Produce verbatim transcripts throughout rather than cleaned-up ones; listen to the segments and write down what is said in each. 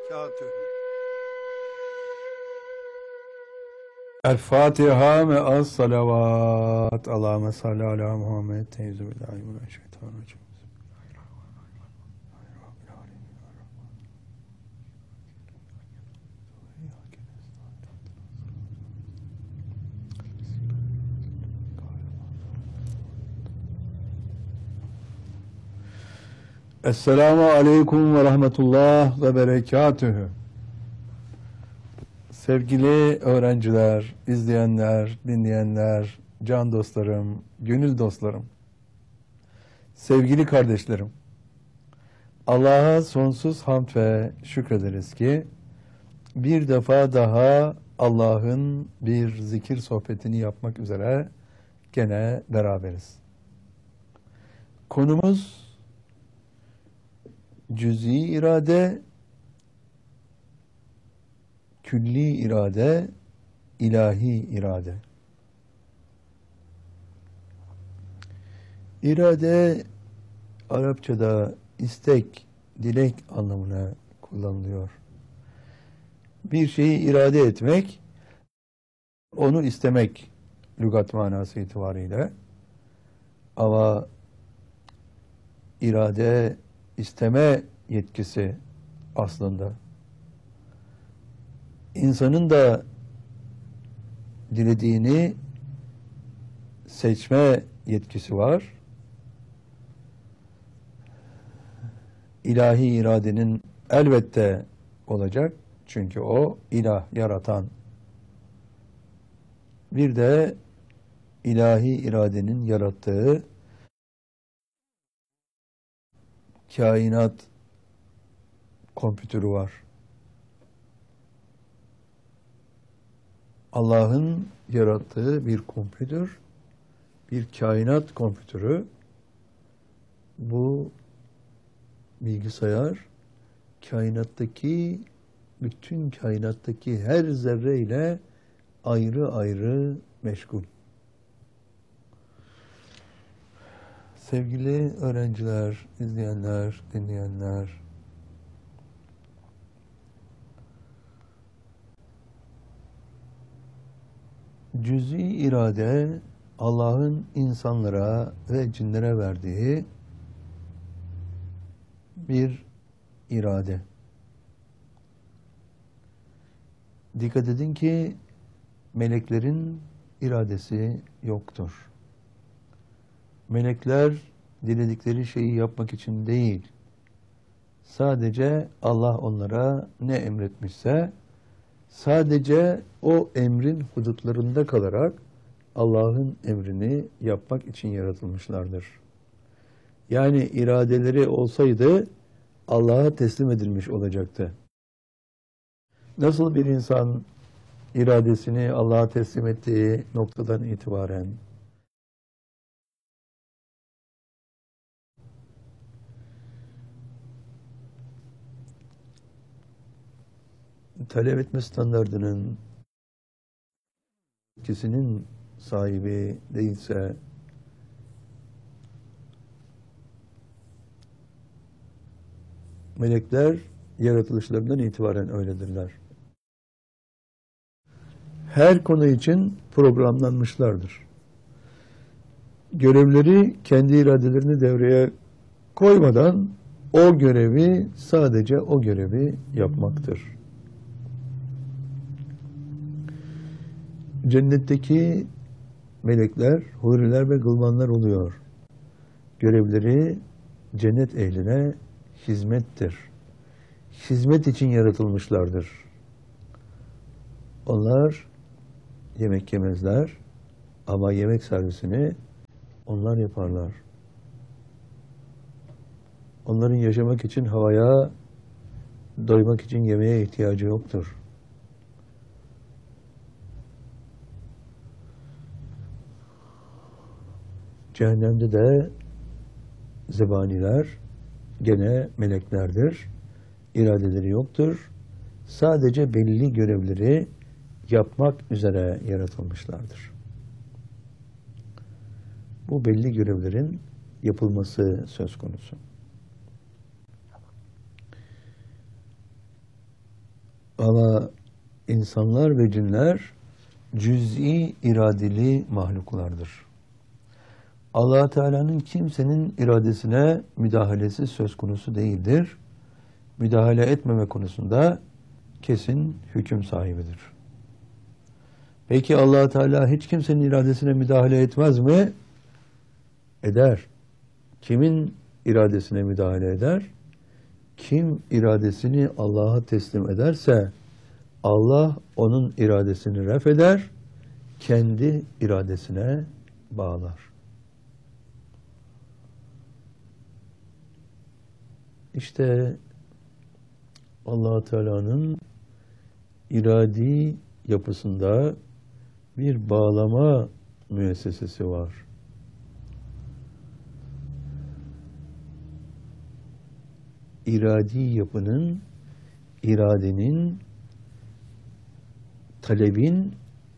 berekatühü. El Fatiha ve az salavat. Allahümme salli ala Muhammed. Teyze billahi mineşşeytanirracim. Esselamu aleyküm ve rahmetullah ve berekatühü. Sevgili öğrenciler, izleyenler, dinleyenler, can dostlarım, gönül dostlarım, sevgili kardeşlerim, Allah'a sonsuz hamd ve şükrederiz ki bir defa daha Allah'ın bir zikir sohbetini yapmak üzere gene beraberiz. Konumuz cüz'i irade, külli irade, ilahi irade. İrade Arapçada istek, dilek anlamına kullanılıyor. Bir şeyi irade etmek, onu istemek lügat manası itibariyle. Ama irade, isteme yetkisi aslında. İnsanın da dilediğini seçme yetkisi var. İlahi iradenin elbette olacak. Çünkü o ilah, yaratan. Bir de ilahi iradenin yarattığı kainat kompütürü var. Allah'ın yarattığı bir kompütür, bir kainat kompütürü. Bu bilgisayar kainattaki, bütün kainattaki her zerre ile ayrı ayrı meşgul. Sevgili öğrenciler, izleyenler, dinleyenler, cüz'i irade Allah'ın insanlara ve cinlere verdiği bir irade. Dikkat edin ki meleklerin iradesi yoktur. Melekler diledikleri şeyi yapmak için değil, sadece Allah onlara ne emretmişse, sadece o emrin hudutlarında kalarak Allah'ın emrini yapmak için yaratılmışlardır. Yani iradeleri olsaydı Allah'a teslim edilmiş olacaktı. Nasıl bir insan iradesini Allah'a teslim ettiği noktadan itibaren talep etme standardının etkisinin sahibi değilse, melekler yaratılışlarından itibaren öyledirler. Her konu için programlanmışlardır. Görevleri kendi iradelerini devreye koymadan o görevi, sadece o görevi yapmaktır. Cennetteki melekler, huriler ve gılmanlar oluyor. Görevleri cennet ehline hizmettir. Hizmet için yaratılmışlardır. Onlar yemek yemezler ama yemek servisini onlar yaparlar. Onların yaşamak için havaya, doymak için yemeğe ihtiyacı yoktur. Cehennemde de zebaniler gene meleklerdir. İradeleri yoktur. Sadece belli görevleri yapmak üzere yaratılmışlardır. Bu belli görevlerin yapılması söz konusu. Ama insanlar ve cinler cüz'i iradeli mahluklardır. Allah Teala'nın kimsenin iradesine müdahalesi söz konusu değildir. Müdahale etmeme konusunda kesin hüküm sahibidir. Peki Allah Teala hiç kimsenin iradesine müdahale etmez mi? Eder. Kimin iradesine müdahale eder? Kim iradesini Allah'a teslim ederse Allah onun iradesini ref eder, kendi iradesine bağlar. İşte Allah Teala'nın iradi yapısında bir bağlama müessesesi var. İradi yapının, iradenin, talebin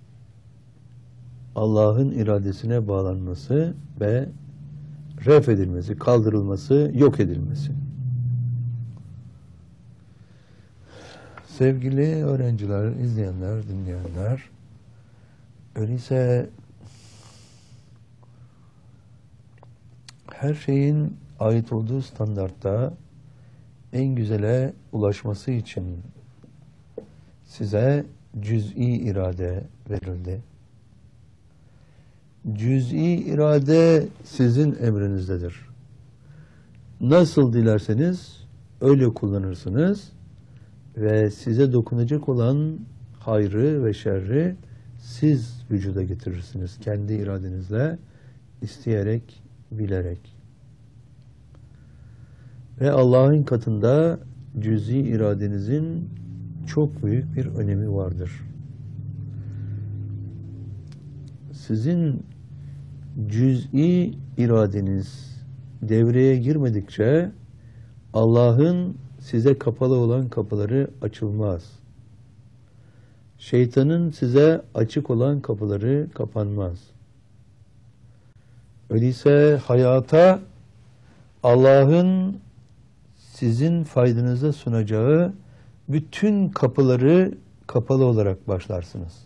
Allah'ın iradesine bağlanması ve ref edilmesi, kaldırılması, yok edilmesi. Sevgili öğrenciler, izleyenler, dinleyenler, öyleyse her şeyin ait olduğu standartta en güzele ulaşması için size cüz'i irade verildi. Cüz'i irade sizin emrinizdedir. Nasıl dilerseniz öyle kullanırsınız ve size dokunacak olan hayrı ve şerri siz vücuda getirirsiniz. Kendi iradenizle, isteyerek, bilerek. Ve Allah'ın katında cüz'i iradenizin çok büyük bir önemi vardır. Sizin cüz'i iradeniz devreye girmedikçe Allah'ın size kapalı olan kapıları açılmaz. Şeytanın size açık olan kapıları kapanmaz. Öyleyse hayata Allah'ın sizin faydanıza sunacağı bütün kapıları kapalı olarak başlarsınız.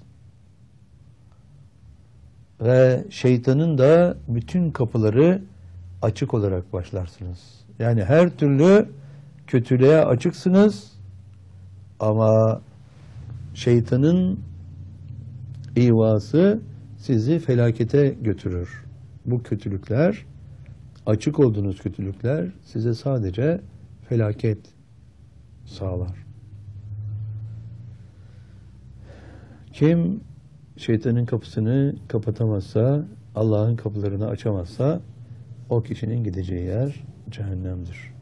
Ve şeytanın da bütün kapıları açık olarak başlarsınız. Yani her türlü kötülüğe açıksınız ama şeytanın ihvası sizi felakete götürür. Bu kötülükler, açık olduğunuz kötülükler size sadece felaket sağlar. Kim şeytanın kapısını kapatamazsa, Allah'ın kapılarını açamazsa o kişinin gideceği yer cehennemdir.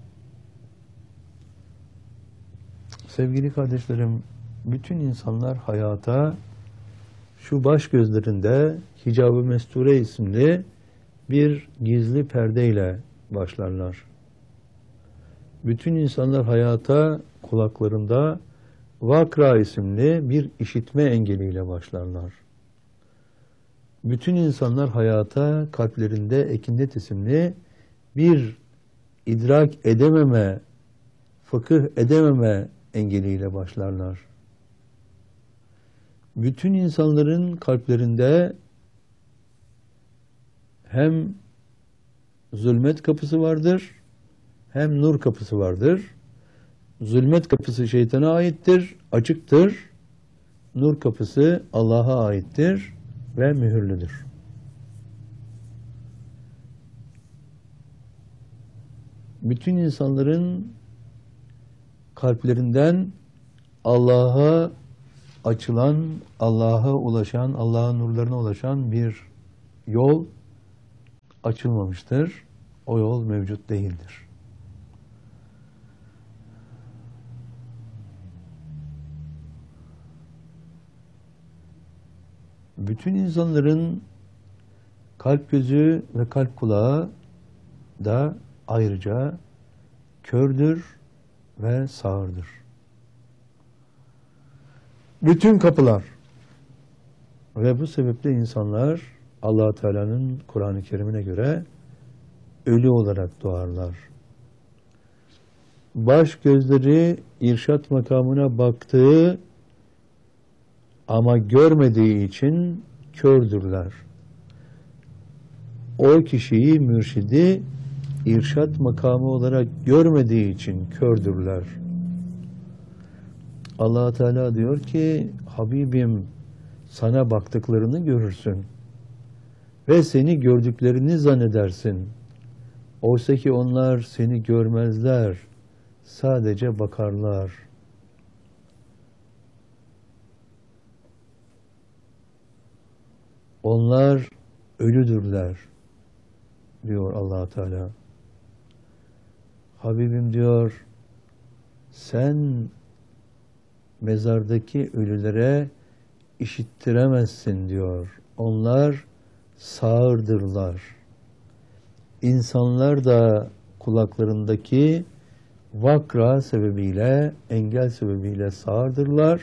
Sevgili kardeşlerim, bütün insanlar hayata şu baş gözlerinde Hicab-ı Mesture isimli bir gizli perdeyle başlarlar. Bütün insanlar hayata kulaklarında Vakra isimli bir işitme engeliyle başlarlar. Bütün insanlar hayata kalplerinde Ekinnet isimli bir idrak edememe, fıkıh edememe engeliyle başlarlar. Bütün insanların kalplerinde hem zulmet kapısı vardır, hem nur kapısı vardır. Zulmet kapısı şeytana aittir, açıktır. Nur kapısı Allah'a aittir ve mühürlüdür. Bütün insanların kalplerinden Allah'a açılan, Allah'a ulaşan, Allah'ın nurlarına ulaşan bir yol açılmamıştır. O yol mevcut değildir. Bütün insanların kalp gözü ve kalp kulağı da ayrıca kördür ve sağırdır. Bütün kapılar ve bu sebeple insanlar Allah Teala'nın Kur'an-ı Kerim'ine göre ölü olarak doğarlar. Baş gözleri irşat makamına baktığı Ama görmediği için kördürler. O kişiyi, mürşidi, irşat makamı olarak görmediği için kördürler. Allah Teala diyor ki, Habibim sana baktıklarını görürsün ve seni gördüklerini zannedersin. Oysa ki onlar seni görmezler, sadece bakarlar. Onlar ölüdürler diyor Allah Teala. Habibim diyor, sen mezardaki ölülere işittiremezsin diyor. Onlar sağırdırlar. İnsanlar da kulaklarındaki vakra sebebiyle, engel sebebiyle sağırdırlar.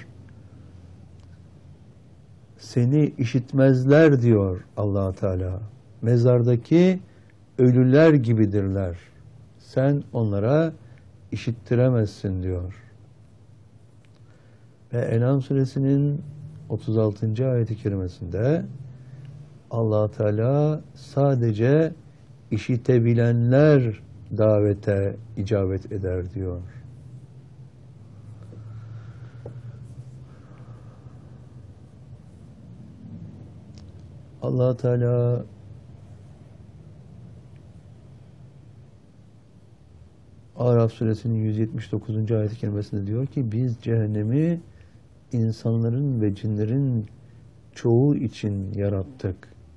Seni işitmezler diyor Allah Teala. Mezardaki ölüler gibidirler. Sen onlara işittiremezsin diyor. Ve En'am suresinin otuz altıncı ayet-i kerimesinde Allah Teala sadece işitebilenler davete icabet eder diyor. Allah Teala Araf suresinin yüz yetmiş dokuzuncu ayet-i kerimesinde diyor ki biz cehennemi insanların ve cinlerin çoğu için yarattık.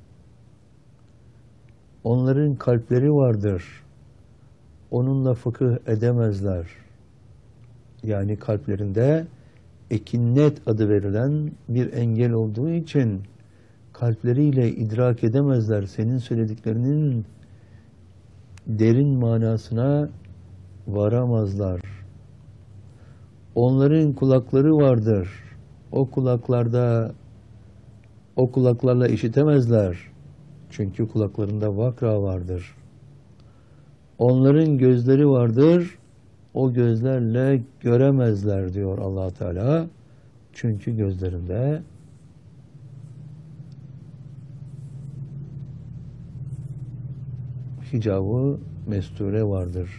Onların kalpleri vardır. Onunla fıkıh edemezler. Yani kalplerinde ekinnet adı verilen bir engel olduğu için kalpleriyle idrak edemezler. Senin söylediklerinin derin manasına varamazlar. Onların kulakları vardır. O kulaklarda, o kulaklarla işitemezler. Çünkü kulaklarında vakra vardır. Onların gözleri vardır. O gözlerle göremezler diyor Allah Teala. Çünkü gözlerinde hicabı mesture vardır.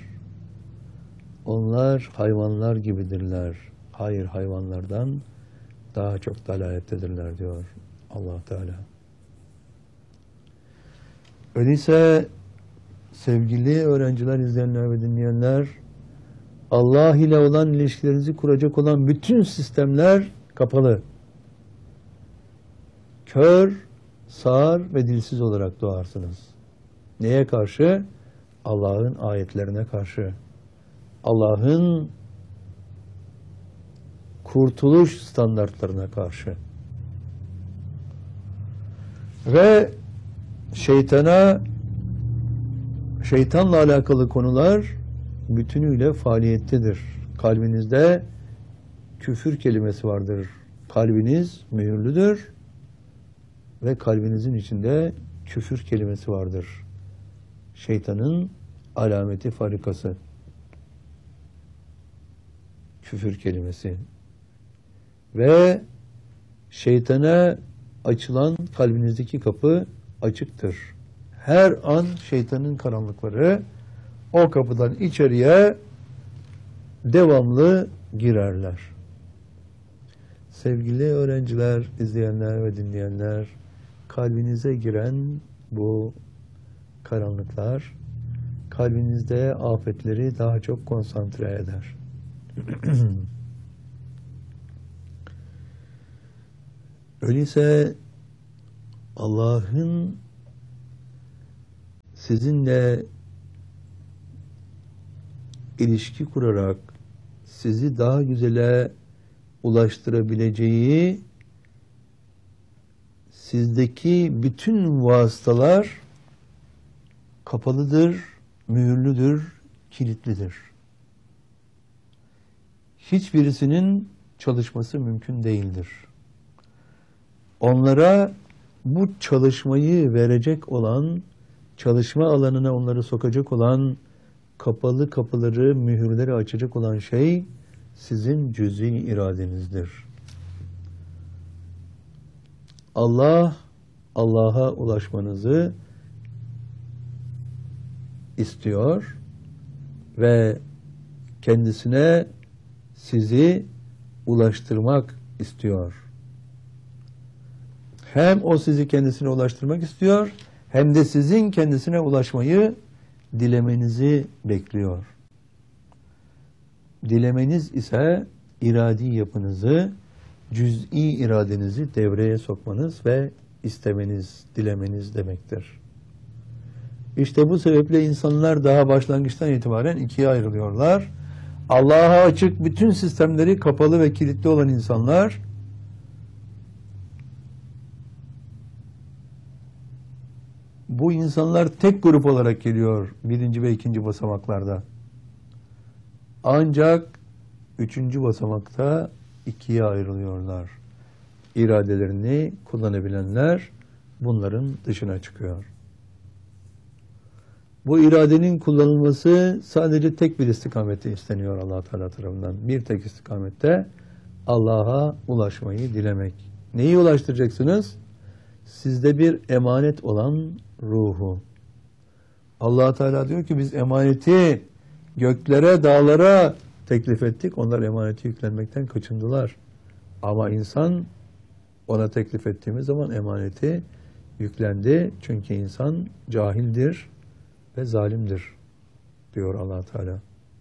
Onlar hayvanlar gibidirler. Hayır, hayvanlardan daha çok dalalettedirler diyor Allah Teala. Öyleyse sevgili öğrenciler, izleyenler ve dinleyenler, Allah ile olan ilişkilerinizi kuracak olan bütün sistemler kapalı. Kör, sağır ve dilsiz olarak doğarsınız. Neye karşı? Allah'ın ayetlerine karşı. Allah'ın kurtuluş standartlarına karşı. Ve şeytana, şeytanla alakalı konular bütünüyle faaliyettedir. Kalbinizde küfür kelimesi vardır. Kalbiniz mühürlüdür ve kalbinizin içinde küfür kelimesi vardır. Şeytanın alameti farikası. Küfür kelimesi. Ve şeytana açılan kalbinizdeki kapı açıktır. Her an şeytanın karanlıkları o kapıdan içeriye devamlı girerler. Sevgili öğrenciler, izleyenler ve dinleyenler, kalbinize giren bu karanlıklar kalbinizde afetleri daha çok konsantre eder. Öyleyse Allah'ın sizinle ilişki kurarak sizi daha güzele ulaştırabileceği sizdeki bütün vasıtalar kapalıdır, mühürlüdür, kilitlidir. Hiçbirisinin çalışması mümkün değildir. Onlara bu çalışmayı verecek olan, çalışma alanına onları sokacak olan, kapalı kapıları, mühürleri açacak olan şey sizin cüz'i iradenizdir. Allah, Allah'a ulaşmanızı istiyor ve kendisine sizi ulaştırmak istiyor. Hem o sizi kendisine ulaştırmak istiyor, hem de sizin kendisine ulaşmayı dilemenizi bekliyor. Dilemeniz ise iradi yapınızı, cüz'i iradenizi devreye sokmanız ve istemeniz, dilemeniz demektir. İşte bu sebeple insanlar daha başlangıçtan itibaren ikiye ayrılıyorlar. Allah'a açık bütün sistemleri kapalı ve kilitli olan insanlar, bu insanlar tek grup olarak geliyor birinci ve ikinci basamaklarda. Ancak üçüncü basamakta ikiye ayrılıyorlar. İradelerini kullanabilenler bunların dışına çıkıyor. Bu iradenin kullanılması sadece tek bir istikamette isteniyor Allah Teala tarafından. Bir tek istikamette Allah'a ulaşmayı dilemek. Neyi ulaştıracaksınız? Sizde bir emanet olan ruhu. Allah Teala diyor ki biz emaneti göklere, dağlara teklif ettik. Onlar emaneti yüklenmekten kaçındılar. Ama insan ona teklif ettiğimiz zaman emaneti yüklendi. Çünkü insan cahildir ve zalimdir diyor Allah Teala.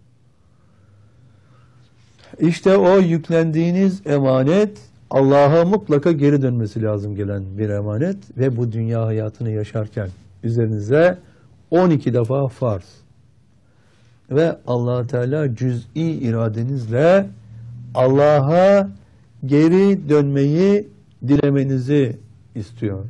İşte o yüklendiğiniz emanet Allah'a mutlaka geri dönmesi lazım gelen bir emanet ve bu dünya hayatını yaşarken üzerinize on iki defa farz. Ve Allah Teala cüz'i iradenizle Allah'a geri dönmeyi dilemenizi istiyor.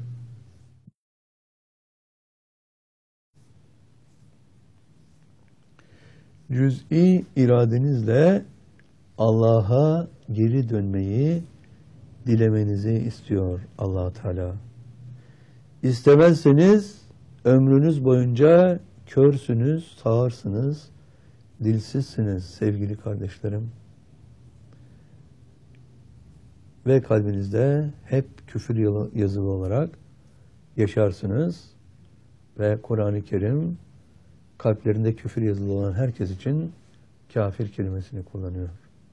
Cüz'i iradenizle Allah'a geri dönmeyi dilemenizi istiyor Allah Teala. İstemezseniz ömrünüz boyunca körsünüz, sağırsınız, dilsizsiniz sevgili kardeşlerim. Ve kalbinizde hep küfür yazılı olarak yaşarsınız ve Kur'an-ı Kerim kalplerinde küfür yazılı olan herkes için kafir kelimesini kullanıyor.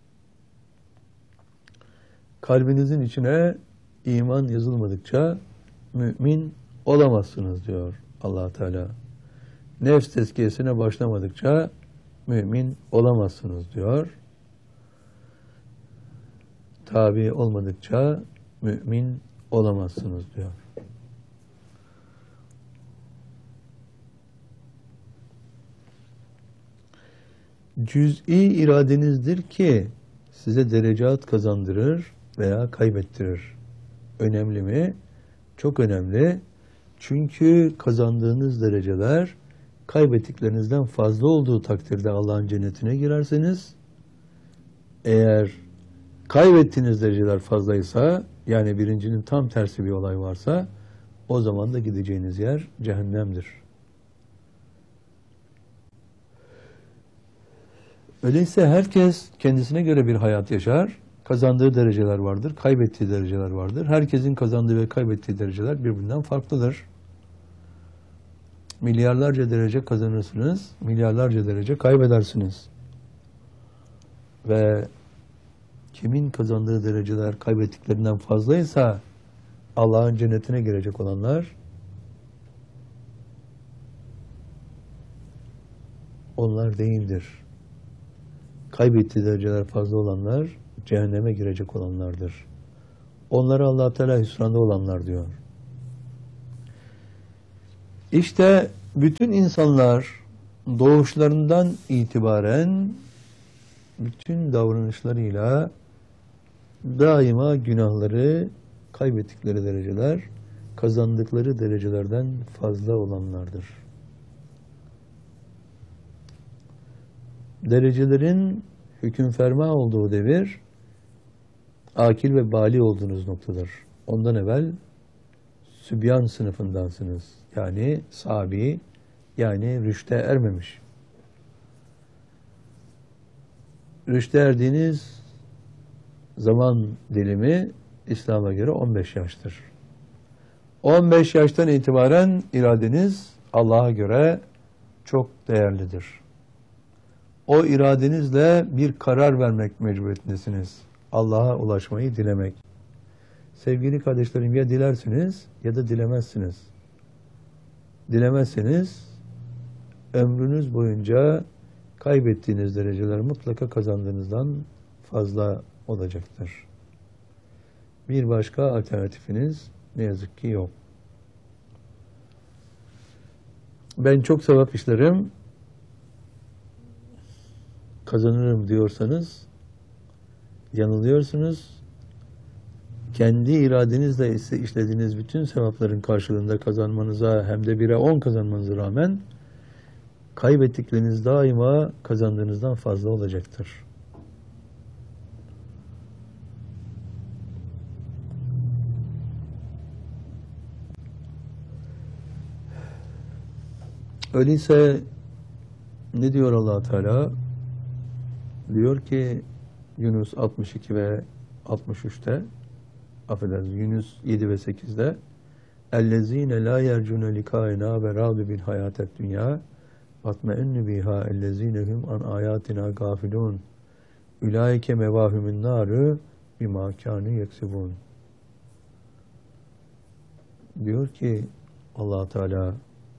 Kalbinizin içine iman yazılmadıkça mümin olamazsınız diyor Allah Teala. Nefs tezkiyesine başlamadıkça mümin olamazsınız diyor. Tabi olmadıkça mümin olamazsınız diyor. Cüz'i iradenizdir ki size derecat kazandırır veya kaybettirir. Önemli mi? Çok önemli. Çünkü kazandığınız dereceler kaybettiklerinizden fazla olduğu takdirde Allah'ın cennetine girerseniz, eğer kaybettiğiniz dereceler fazlaysa, yani birincinin tam tersi bir olay varsa, o zaman da gideceğiniz yer cehennemdir. Öyleyse herkes kendisine göre bir hayat yaşar. Kazandığı dereceler vardır, kaybettiği dereceler vardır. Herkesin kazandığı ve kaybettiği dereceler birbirinden farklıdır. Milyarlarca derece kazanırsınız, milyarlarca derece kaybedersiniz. Ve kimin kazandığı dereceler kaybettiklerinden fazlaysa Allah'ın cennetine girecek olanlar, onlar değildir. Kaybettiği dereceler fazla olanlar cehenneme girecek olanlardır. Onlara Allah Teala hüsranda olanlar diyor. İşte bütün insanlar doğuşlarından itibaren bütün davranışlarıyla daima günahları, kaybettikleri dereceler, kazandıkları derecelerden fazla olanlardır. Derecelerin hüküm ferma olduğu devir, akil ve bali olduğunuz noktadır. Ondan evvel sübyan sınıfındansınız. Yani sabi, yani rüşte ermemiş. Rüşte erdiğiniz zaman dilimi İslam'a göre on beş yaştır. on beş yaştan itibaren iradeniz Allah'a göre çok değerlidir. O iradenizle bir karar vermek mecburiyetindesiniz. Allah'a ulaşmayı dilemek. Sevgili kardeşlerim, ya dilersiniz ya da dilemezsiniz. Dilemezseniz ömrünüz boyunca kaybettiğiniz dereceler mutlaka kazandığınızdan fazla olacaktır. Bir başka alternatifiniz ne yazık ki yok. Ben çok sevap işlerim, kazanırım diyorsanız yanılıyorsunuz. Kendi iradenizle işlediğiniz bütün sevapların karşılığında kazanmanıza, hem de bire on kazanmanıza rağmen kaybettikleriniz daima kazandığınızdan fazla olacaktır. Öyleyse ne diyor Allah Teala? Diyor ki Yunus altmış iki ve altmış üçte, affedersiniz, Yunus yedi ve sekizde, اَلَّذ۪ينَ لَا يَرْجُونَ لِكَائِنَا وَرَاضُ بِالْحَيَاةِ الدُّنْيَا وَاطْمَئِنُّ بِهَا اَلَّذ۪ينَ هُمْ عَنْ آيَاتِنَا غَافِلُونَ اُولَٰئِكَ مَوَاهُمُ النَّارُ بِمَا كَانُوا يَكْسِبُونَ. Diyor ki Allah Teala,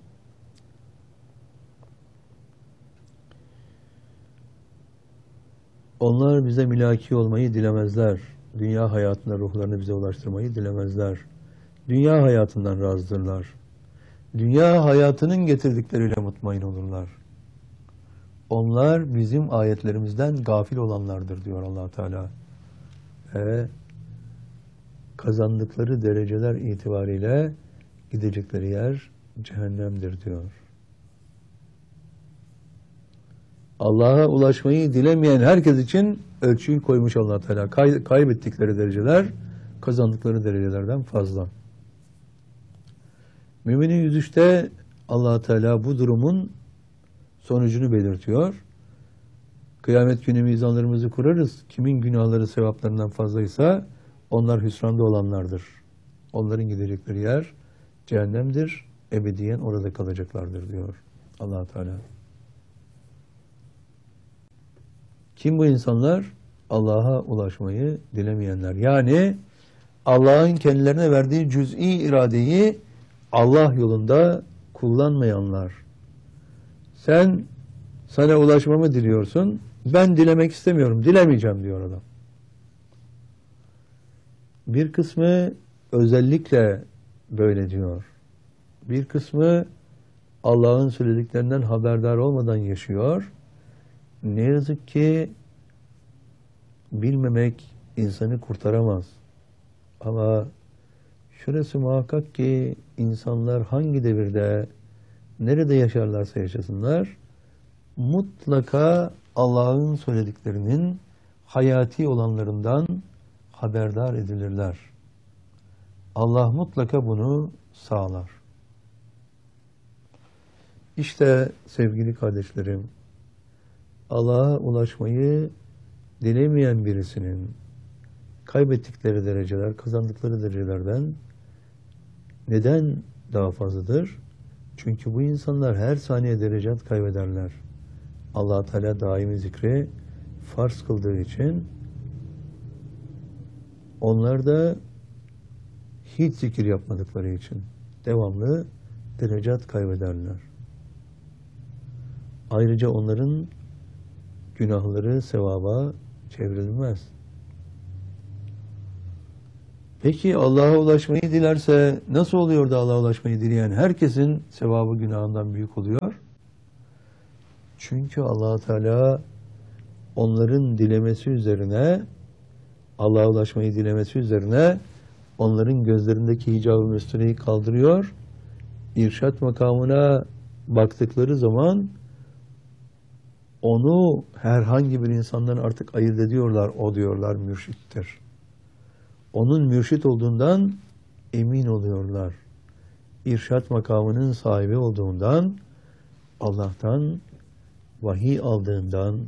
onlar bize mülaki olmayı dilemezler. Dünya hayatında ruhlarını bize ulaştırmayı dilemezler. Dünya hayatından razdırlar. Dünya hayatının getirdikleriyle mutmain olurlar. Onlar bizim ayetlerimizden gafil olanlardır diyor Allah Teala. Ve kazandıkları dereceler itibariyle gidecekleri yer cehennemdir diyor. Allah'a ulaşmayı dilemeyen herkes için ölçüyü koymuş Allah Teala. Kay kaybettikleri dereceler kazandıkları derecelerden fazla. Müminin yüz üçte Allah Teala bu durumun sonucunu belirtiyor. Kıyamet günü mizanlarımızı kurarız. Kimin günahları sevaplarından fazlaysa onlar hüsranda olanlardır. Onların gidecekleri yer cehennemdir. Ebediyen orada kalacaklardır diyor Allah Teala. Kim bu insanlar? Allah'a ulaşmayı dilemeyenler. Yani Allah'ın kendilerine verdiği cüz'i iradeyi Allah yolunda kullanmayanlar. Sen sana ulaşmamı diliyorsun. Ben dilemek istemiyorum. Dilemeyeceğim diyor adam. Bir kısmı özellikle böyle diyor. Bir kısmı Allah'ın söylediklerinden haberdar olmadan yaşıyor. Ne yazık ki bilmemek insanı kurtaramaz. Ama şurası muhakkak ki insanlar hangi devirde, nerede yaşarlarsa yaşasınlar, mutlaka Allah'ın söylediklerinin hayati olanlarından haberdar edilirler. Allah mutlaka bunu sağlar. İşte sevgili kardeşlerim, Allah'a ulaşmayı dilemeyen birisinin kaybettikleri dereceler, kazandıkları derecelerden neden daha fazladır? Çünkü bu insanlar her saniye derecat kaybederler. Allah Teala daimi zikri farz kıldığı için onlar da hiç zikir yapmadıkları için devamlı derecat kaybederler. Ayrıca onların günahları sevaba çevrilmez. Peki Allah'a ulaşmayı dilerse nasıl oluyor da Allah'a ulaşmayı dileyen herkesin sevabı günahından büyük oluyor? Çünkü Allah Teala onların dilemesi üzerine, Allah'a ulaşmayı dilemesi üzerine onların gözlerindeki hicab-ı müstüneyi kaldırıyor. İrşat makamına baktıkları zaman onu herhangi bir insandan artık ayırt ediyorlar. O diyorlar mürşittir. Onun mürşit olduğundan emin oluyorlar. İrşat makamının sahibi olduğundan, Allah'tan vahiy aldığından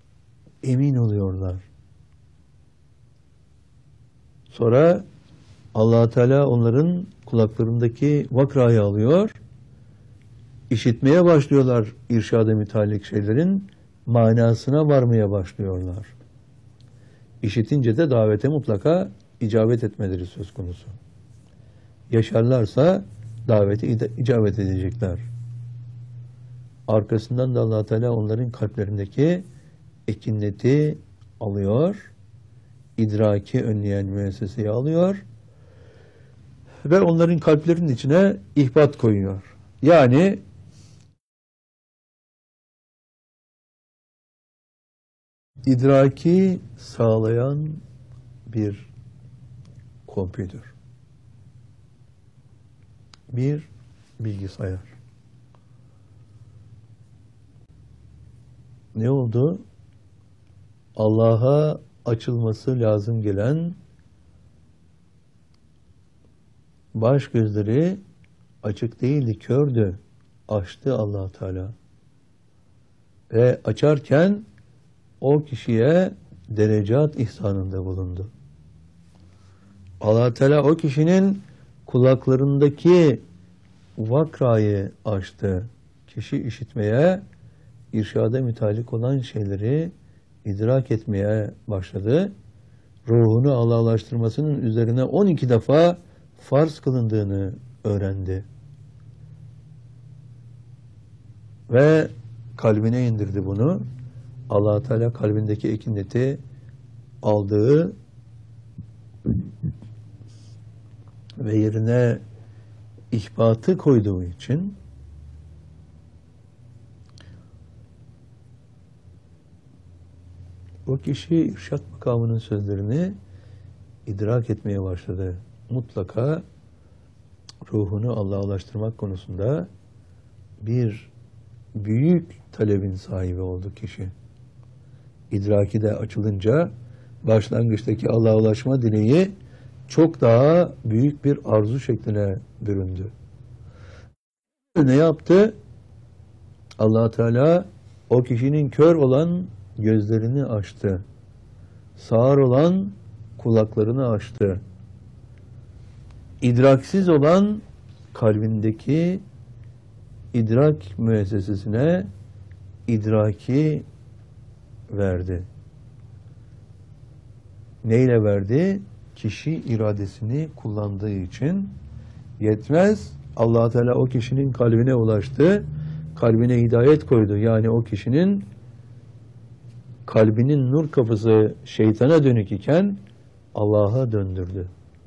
emin oluyorlar. Sonra Allah Teala onların kulaklarındaki vakrayı alıyor, işitmeye başlıyorlar irşad-ı müteallik şeylerin manasına varmaya başlıyorlar. İşitince de davete mutlaka icabet etmeleri söz konusu. Yaşarlarsa davete icabet edecekler. Arkasından da Allah Teala onların kalplerindeki ekineti alıyor, idraki önleyen müesseseyi alıyor ve onların kalplerinin içine ihbat koyuyor. Yani idraki sağlayan bir kompütür. Bir bilgisayar. Ne oldu? Allah'a açılması lazım gelen baş gözleri açık değildi, kördü. Açtı Allah Teala. Ve açarken o kişiye derecat ihsanında bulundu. Allah Teala o kişinin kulaklarındaki vakrayı açtı. Kişi işitmeye, irşada müteallik olan şeyleri idrak etmeye başladı. Ruhunu Allah'laştırmasının üzerine on iki defa farz kılındığını öğrendi. Ve kalbine indirdi bunu. Allah Teala kalbindeki ekineti aldığı ve yerine ihbatı koyduğu için o kişi irşad makamının sözlerini idrak etmeye başladı. Mutlaka ruhunu Allah'a ulaştırmak konusunda bir büyük talebin sahibi oldu kişi. İdraki de açılınca başlangıçtaki Allah'a ulaşma dileği çok daha büyük bir arzu şekline büründü. Ne yaptı? Allah Teala o kişinin kör olan gözlerini açtı. Sağır olan kulaklarını açtı. İdraksiz olan kalbindeki idrak müessesesine idraki verdi. Neyle verdi? Kişi iradesini kullandığı için yetmez. Allah Teala o kişinin kalbine ulaştı. Kalbine hidayet koydu. Yani o kişinin kalbinin nur kapısı şeytana dönük iken Allah'a döndürdü.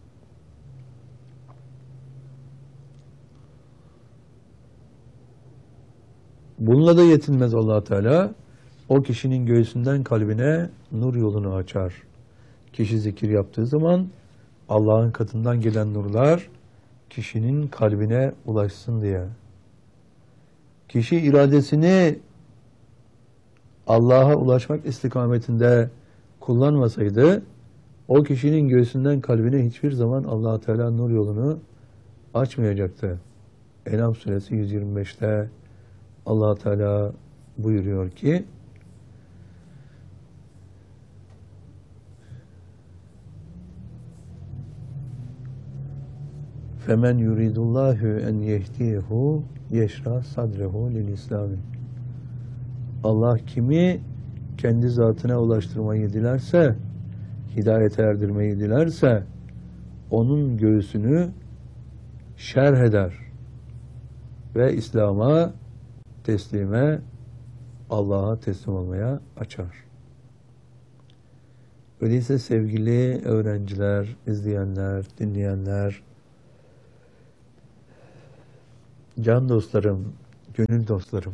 Bununla da yetinmez Allah Teala. O kişinin göğsünden kalbine nur yolunu açar. Kişi zikir yaptığı zaman Allah'ın katından gelen nurlar kişinin kalbine ulaşsın diye. Kişi iradesini Allah'a ulaşmak istikametinde kullanmasaydı o kişinin göğsünden kalbine hiçbir zaman Allah Teala nur yolunu açmayacaktı. En'am suresi yüz yirmi beşte Allah Teala buyuruyor ki Femen yuridullahu en yehdiyehu yeşra sadrehu lil İslami. Allah kimi kendi zatına ulaştırmayı dilerse, hidayete erdirmeyi dilerse, onun göğsünü şerh eder ve İslam'a teslime, Allah'a teslim olmaya açar. Öyleyse sevgili öğrenciler, izleyenler, dinleyenler, can dostlarım, gönül dostlarım,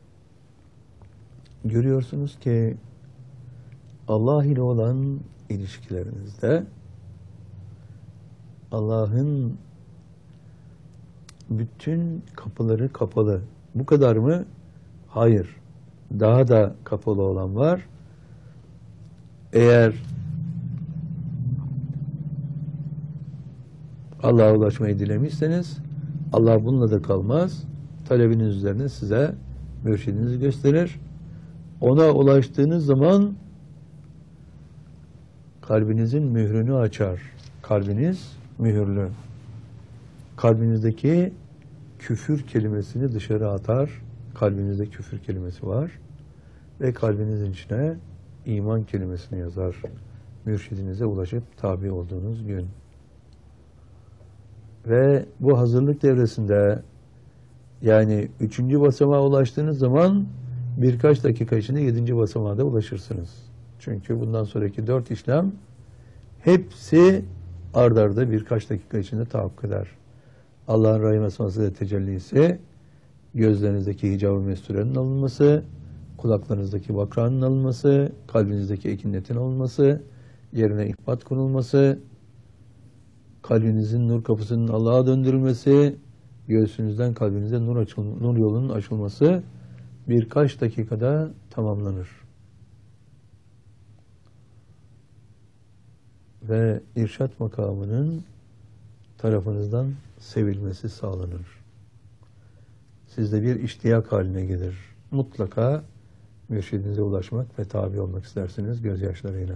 görüyorsunuz ki Allah ile olan ilişkilerinizde Allah'ın bütün kapıları kapalı. Bu kadar mı? Hayır. Daha da kapalı olan var. Eğer Allah'a ulaşmayı dilemişseniz Allah bununla da kalmaz. Talebiniz üzerine size mürşidinizi gösterir. Ona ulaştığınız zaman kalbinizin mührünü açar. Kalbiniz mühürlü. Kalbinizdeki küfür kelimesini dışarı atar. Kalbinizde küfür kelimesi var. Ve kalbinizin içine iman kelimesini yazar. Mürşidinize ulaşıp tabi olduğunuz gün. Ve bu hazırlık devresinde, yani üçüncü basamağa ulaştığınız zaman birkaç dakika içinde yedinci basamağa da ulaşırsınız. Çünkü bundan sonraki dört işlem hepsi ard arda birkaç dakika içinde tahakkuk eder. Allah'ın rahim esması ve tecellisi, gözlerinizdeki hicab-ı mesturenin alınması, kulaklarınızdaki vakranın alınması, kalbinizdeki ekinetin alınması, yerine ihbat konulması, kalbinizin nur kapısının Allah'a döndürülmesi, göğsünüzden kalbinize nur, açıl nur yolunun açılması birkaç dakikada tamamlanır. Ve irşat makamının tarafınızdan sevilmesi sağlanır. Sizde bir iştiyak haline gelir. Mutlaka mürşidinize ulaşmak ve tabi olmak istersiniz gözyaşlarıyla.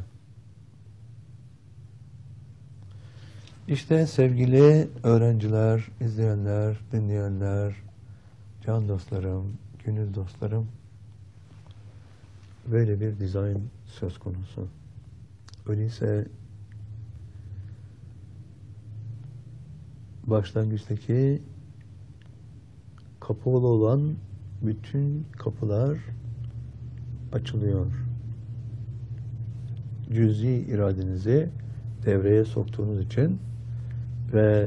İşte sevgili öğrenciler, izleyenler, dinleyenler, can dostlarım, gönül dostlarım, böyle bir dizayn söz konusu. Öyleyse başlangıçtaki kapalı olan bütün kapılar açılıyor. Cüz'i iradenizi devreye soktuğunuz için ve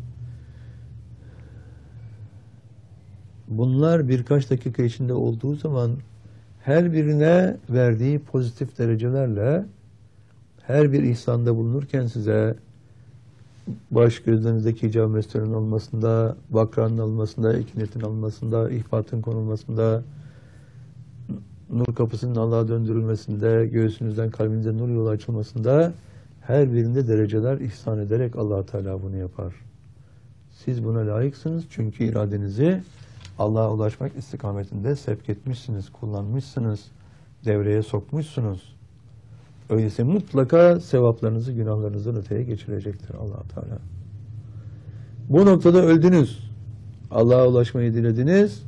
bunlar birkaç dakika içinde olduğu zaman her birine verdiği pozitif derecelerle her bir ihsanda bulunurken size baş gözlerinizdeki hicab-ı mesturenin olmasında, vakranın alınmasında, ekinetin alınmasında, ihbatın konulmasında, nur kapısının Allah'a döndürülmesinde, göğsünüzden kalbinize nur yolu açılmasında her birinde dereceler ihsan ederek Allah Teala bunu yapar. Siz buna layıksınız çünkü iradenizi Allah'a ulaşmak istikametinde sevk etmişsiniz, kullanmışsınız, devreye sokmuşsunuz. Öyleyse mutlaka sevaplarınızı günahlarınızdan öteye geçirecektir Allah Teala. Bu noktada öldünüz. Allah'a ulaşmayı dilediniz.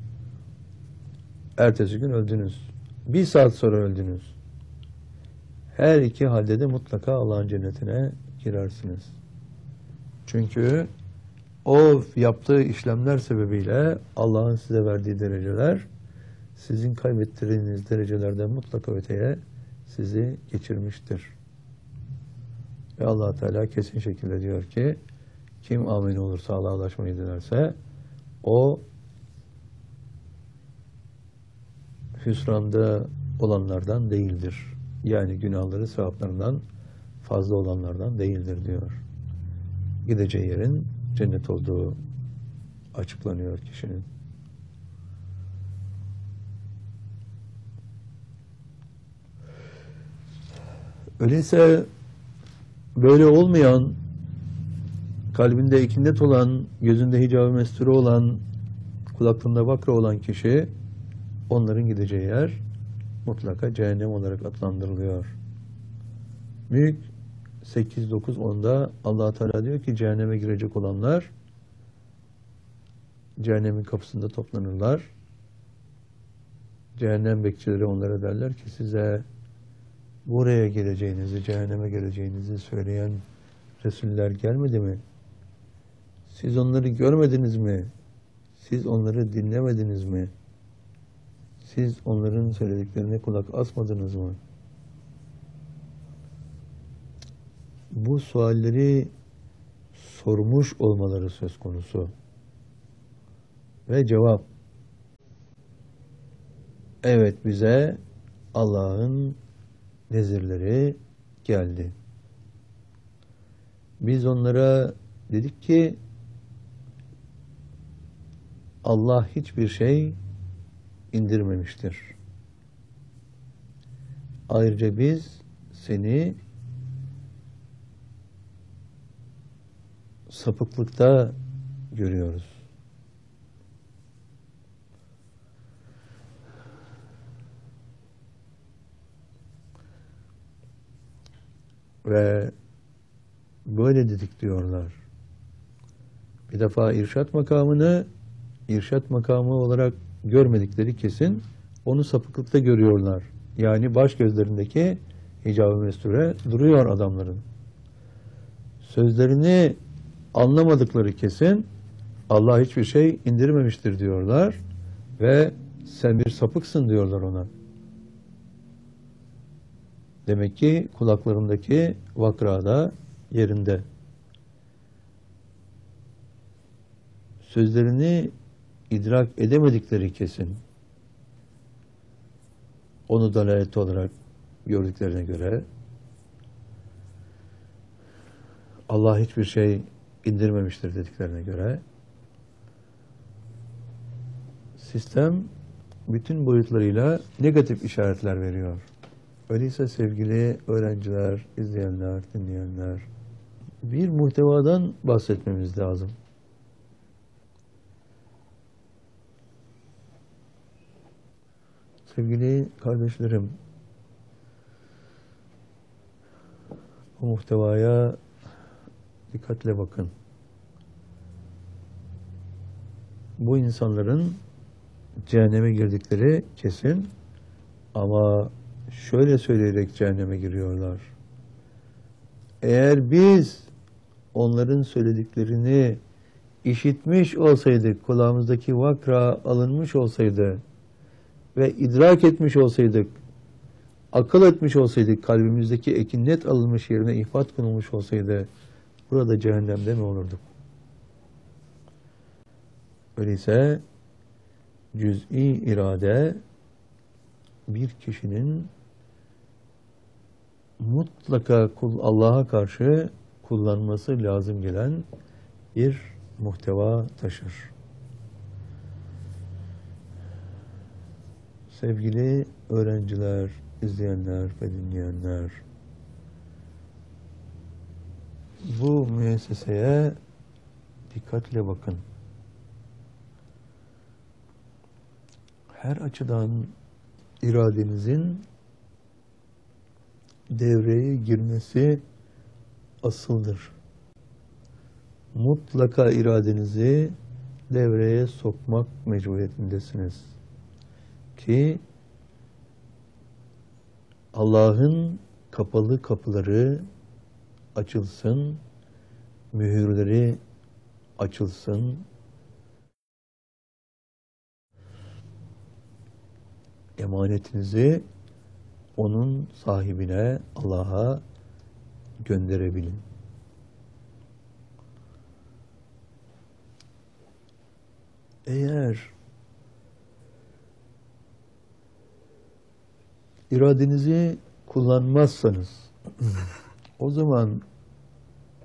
Ertesi gün öldünüz. Bir saat sonra öldünüz. Her iki halde de mutlaka Allah'ın cennetine girersiniz. Çünkü o yaptığı işlemler sebebiyle Allah'ın size verdiği dereceler sizin kaybettirdiğiniz derecelerden mutlaka öteye sizi geçirmiştir. Ve Allah Teala kesin şekilde diyor ki kim amin olursa Allah'a ulaşmayı dilerse o hüsranda olanlardan değildir. Yani günahları sevaplarından fazla olanlardan değildir diyor. Gideceği yerin cennet olduğu açıklanıyor kişinin. Öyleyse böyle olmayan, kalbinde ekinet olan, gözünde hicab-ı mesture olan, kulaklığında vakra olan kişi, onların gideceği yer mutlaka cehennem olarak adlandırılıyor. Mülk sekiz, dokuz, onda Allah Teala diyor ki cehenneme girecek olanlar cehennemin kapısında toplanırlar. Cehennem bekçileri onlara derler ki size buraya geleceğinizi, cehenneme geleceğinizi söyleyen Resuller gelmedi mi? Siz onları görmediniz mi? Siz onları dinlemediniz mi? Siz onların söylediklerine kulak asmadınız mı? Bu sualleri sormuş olmaları söz konusu. Ve cevap, evet bize Allah'ın nezirleri geldi. Biz onlara dedik ki Allah hiçbir şey indirmemiştir. Ayrıca biz seni sapıklıkta görüyoruz. Ve böyle dedik diyorlar. Bir defa irşat makamını irşat makamı olarak görmedikleri kesin, onu sapıklıkta görüyorlar. Yani baş gözlerindeki hicab-ı mesture duruyor adamların. Sözlerini anlamadıkları kesin, Allah hiçbir şey indirmemiştir diyorlar ve sen bir sapıksın diyorlar ona. Demek ki kulaklarındaki vakrada yerinde. Sözlerini idrak edemedikleri kesin. Onu dalalet olarak gördüklerine göre Allah hiçbir şey indirmemiştir dediklerine göre sistem bütün boyutlarıyla negatif işaretler veriyor. Öyleyse sevgili öğrenciler, izleyenler, dinleyenler, bir muhtevadan bahsetmemiz lazım. Sevgili kardeşlerim, bu muhtevaya dikkatle bakın. Bu insanların cehenneme girdikleri kesin ama şöyle söyleyerek cehenneme giriyorlar. Eğer biz onların söylediklerini işitmiş olsaydık, kulağımızdaki vakra alınmış olsaydı ve idrak etmiş olsaydık, akıl etmiş olsaydık, kalbimizdeki ekin net alınmış yerine ihfat konulmuş olsaydı, burada cehennemde mi olurduk? Öyleyse cüz'i irade bir kişinin mutlaka Allah'a karşı kullanması lazım gelen bir muhteva taşır. Sevgili öğrenciler, izleyenler ve dinleyenler, bu müesseseye dikkatle bakın. Her açıdan iradenizin devreye girmesi asıldır. Mutlaka iradenizi devreye sokmak mecburiyetindesiniz. Ki Allah'ın kapalı kapıları açılsın, mühürleri açılsın, emanetinizi onun sahibine, Allah'a gönderebilin. Eğer iradenizi kullanmazsanız o zaman